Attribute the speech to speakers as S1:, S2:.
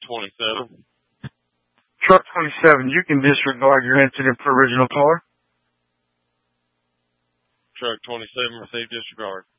S1: 27.
S2: Truck 27, you can disregard your incident for original caller.
S1: Truck 27, received disregard.